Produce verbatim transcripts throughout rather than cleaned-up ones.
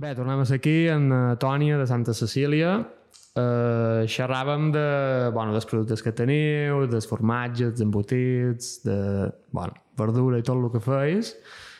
Bé, tornem a ser aquí, en Tònia, de Santa Cecília. Uh, xerràvem de, bueno, dels productes que teniu, dels formatges, dels embotits, de bueno, verdura i tot el que feis.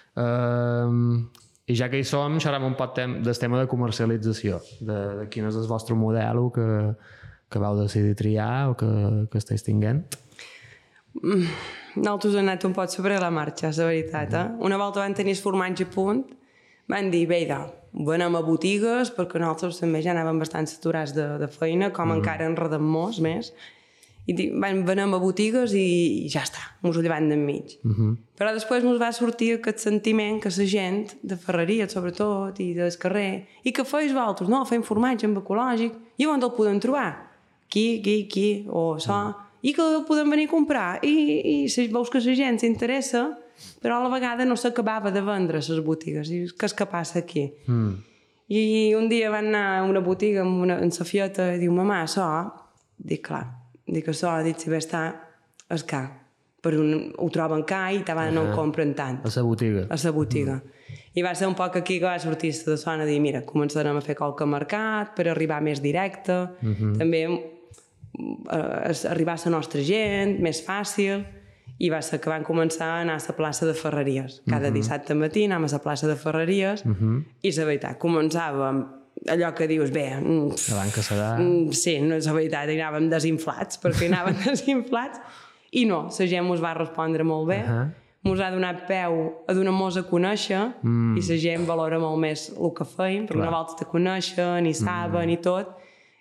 Uh, I ja que hi som, xerràvem un poc tem del tema de comercialització, de, de quin és el vostre model que, que vau decidir triar o que, que esteu tinguent. Mm, nosaltres hem anat un poc sobre la marxa, la veritat. Eh? Una volta van tenir el formatge a punt, van dir, bé, idò, venem a botigues, perquè nosaltres també ja anàvem bastant saturats de, de feina, com mm. encara enredem molts més, i dic, van, venem a botigues i, i ja està, mos ho llevant d'enmig. Mm -hmm. Però després mos va sortir aquest sentiment que la gent de ferreria, sobretot, i del carrer, i que feis vosaltres, no, fem formatge amb ecològic, i on el podem trobar? Aquí, aquí, aquí, o això, mm. i que el podem venir a comprar, i, i si veus que la gent s'interessa, però a la vegada no s'acabava de vendre a les botigues. I què és que passa aquí? Mm. I un dia van anar a una botiga amb, una, amb la fieta i diu, mamà, això? Dic, clar, dic, això, dic, si bé està, és car. Per un, ho troben car i també uh -huh. no en compren tant. A la botiga. A la botiga. Mm. I va ser un poc aquí que va sortir la zona de dir, mira, començarem a fer qualque mercat per arribar més directe, mm -hmm. també eh, arribar a la nostra gent, més fàcil. I va ser que van començar a anar a la plaça de Ferreries. Cada uh-huh. dissabte matí anàvem a la plaça de Ferreries uh-huh. i la veritat, començàvem allò que dius, bé... La banca serà... Sí, no és la veritat, hi anàvem desinflats, perquè hi anàvem desinflats, i no, la gent mos va respondre molt bé, uh-huh. mos ha donat peu a donar-nos a conèixer, mm. i la gent valora molt més el que feim, perquè una volta te coneixen, i saben, mm. i tot,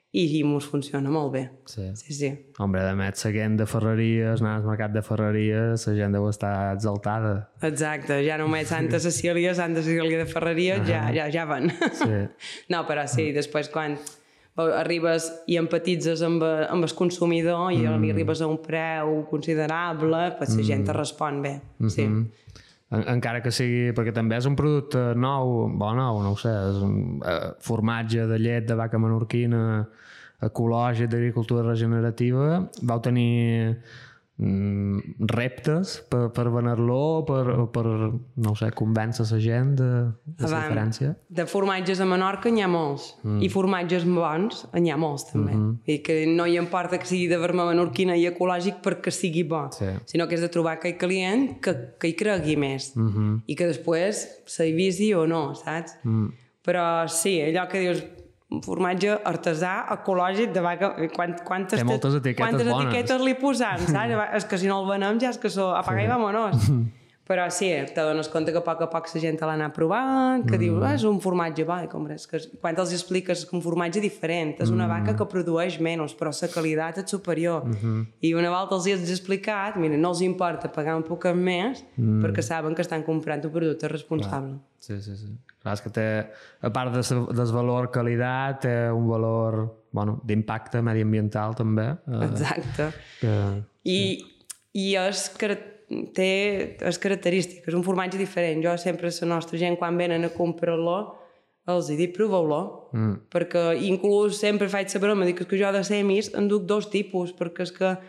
i mos funciona molt bé. Sí, sí. sí. Hombre, de més, la gent de Ferreries, anar al mercat de Ferreries, la gent deu estar exaltada. Exacte, ja només Santa Cecília, Santa Cecília de Ferreries, uh -huh. ja, ja, ja van. Sí. No, però sí, després quan arribes i empatitzes amb, amb el consumidor i mm. arribes a un preu considerable, pues la gent te respon bé. Mm -hmm. Sí. En, encara que sigui, perquè també és un producte nou, bon, nou, no ho sé, és un uh, formatge de llet de vaca menorquina, ecològic, d'agricultura regenerativa. Vau tenir mm, reptes per, per venir-lo, per, per, no ho sé, convèncer la gent de, de la diferència? De formatges a Menorca n'hi ha molts, mm. i formatges bons n'hi ha molts també. Mm -hmm. I que no hi importa que sigui de verma menorquina i ecològic perquè sigui bo, sí. sinó que és de trobar aquell client que, que hi cregui més, mm -hmm. i que després s'hi visi o no, saps? Mm. Però sí, allò que dius, un formatge artesà, ecològic, de vaca... Quant, quantes, té moltes etiquetes quantes bones. etiquetes li posam, saps? És que si no el venem ja és que so... apaga sí. i vámonos. Però sí, te dones compte que a poc a poc la gent te l'anar provant, que mm. diu, ah, és un formatge bo, com és que quan els expliques que un formatge diferent, és una mm. vaca que produeix menys, però la qualitat és superior. Mm -hmm. I una volta els hi has explicat, mira, no els importa pagar un poc més, mm. perquè saben que estan comprant un producte responsable. Clar. Sí, sí, sí. Clar, és que té, a part de del valor qualitat, té un valor, bueno, d'impacte mediambiental també. Eh, Exacte. Que, I, sí. i és que té les característiques, un formatge diferent. Jo sempre la nostra gent, quan venen a comprar-lo, els he dit, proveu-lo. Mm. Perquè inclús sempre faig la broma, dic que jo de semis en duc dos tipus, perquè és que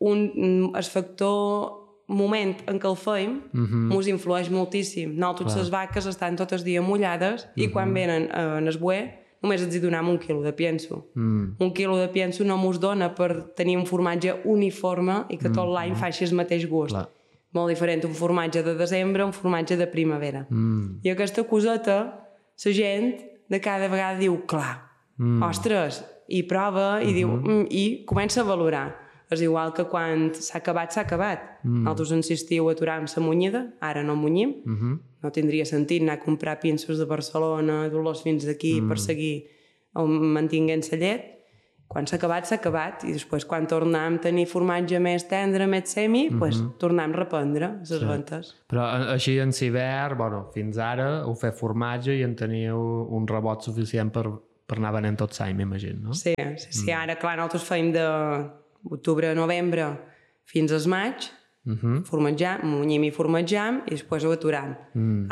un, el factor moment en què el feim mm -hmm. mos influeix moltíssim. Nosaltres les vaques estan tot el dia mullades mm -hmm. i quan venen en el buer només els hi donam un quilo de pienso. Mm. Un quilo de pienso no mos dona per tenir un formatge uniforme i que tot mm. l'any faci el mateix gust. Clar. Molt diferent un formatge de desembre, un formatge de primavera. Mm. I aquesta coseta, la gent de cada vegada diu, clar, mm. ostres, i prova, i mm -hmm. diu, mm, i comença a valorar. És igual que quan s'ha acabat, s'ha acabat. Mm. Nosaltres insistiu a aturar amb la munyida, ara no munyim, mm -hmm. no tindria sentit anar a comprar pinços de Barcelona, dur-los fins d'aquí mm. per seguir mantinguent la llet. Quan s'ha acabat, s'ha acabat, i després quan tornem a tenir formatge més tendre, més semi, mm -hmm. pues, tornem a reprendre les sí. ventes. Però així en l'hivern, bueno, fins ara heu fet formatge i en teniu un rebot suficient per, per anar venent tot l'any, m'imagino, no? Sí, sí, sí. Mm. Ara, clar, nosaltres feim d'octubre a novembre fins al maig, mm -hmm. formatjam, munyim i formatjam, i després ho aturam. Mm.